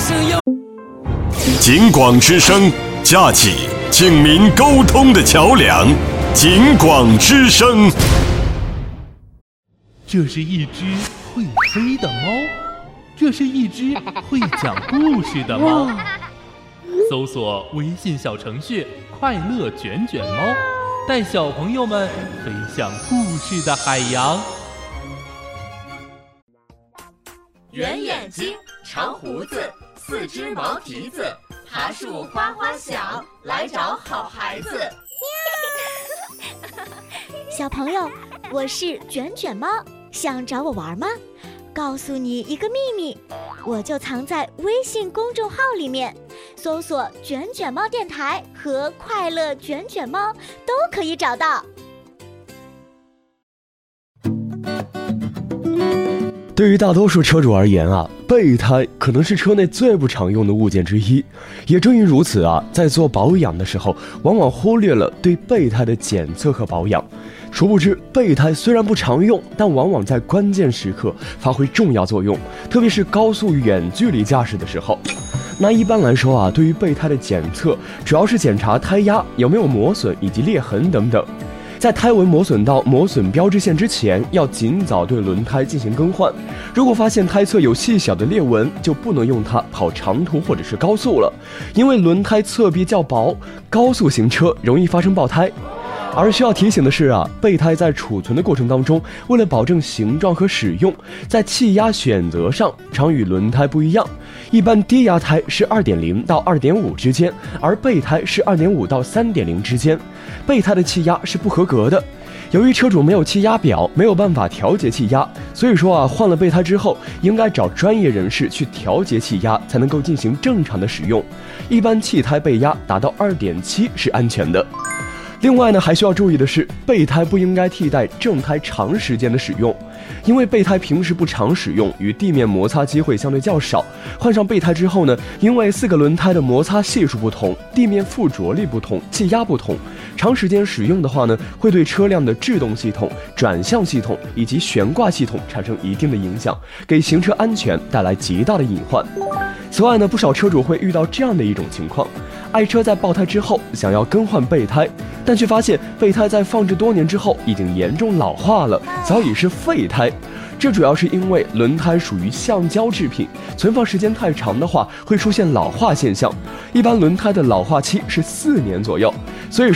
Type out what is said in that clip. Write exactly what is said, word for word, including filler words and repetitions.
警广之声，架起警民沟通的桥梁。警广之声。 这是一只会飞的猫，这是一只会讲故事的猫。搜索微信小程序快乐卷卷猫，带小朋友们飞向故事的海洋。 圆眼睛，长胡子，四只毛蹄子，爬树哗哗响，来找好孩子。 小朋友，我是卷卷猫，想找我玩吗？告诉你一个秘密，我就藏在微信公众号里面，搜索卷卷猫电台和快乐卷卷猫都可以找到。 对于大多数车主而言啊，备胎可能是车内最不常用的物件之一。也正因如此啊，在做保养的时候，往往忽略了对备胎的检测和保养。殊不知，备胎虽然不常用，但往往在关键时刻发挥重要作用，特别是高速远距离驾驶的时候。那一般来说啊，对于备胎的检测，主要是检查胎压有没有磨损以及裂痕等等。在胎纹磨损到磨损标志线之前，要尽早对轮胎进行更换。如果发现胎侧有细小的裂纹，就不能用它跑长途或者是高速了，因为轮胎侧壁较薄，高速行车容易发生爆胎。而需要提醒的是啊，备胎在储存的过程当中，为了保证形状和使用，在气压选择上常与轮胎不一样。一般低压胎是 二点零 到 二点五 之间，而备胎是 二点五 到 三点零 之间。备胎的气压是不合格的。由于车主没有气压表，没有办法调节气压，所以说啊，换了备胎之后，应该找专业人士去调节气压，才能够进行正常的使用。一般气胎备压达到 二点七 是安全的。另外呢，还需要注意的是，备胎不应该替代正胎长时间的使用，因为备胎平时不常使用，与地面摩擦机会相对较少。换上备胎之后呢，因为四个轮胎的摩擦系数不同，地面附着力不同，气压不同，长时间使用的话呢，会对车辆的制动系统、转向系统以及悬挂系统产生一定的影响，给行车安全带来极大的隐患。此外呢，不少车主会遇到这样的一种情况，爱车在爆胎之后想要更换备胎，但却发现备胎在放置多年之后已经严重老化了，早已是废胎。这主要是因为轮胎属于橡胶制品，存放时间太长的话会出现老化现象，一般轮胎的老化期是四年左右，所以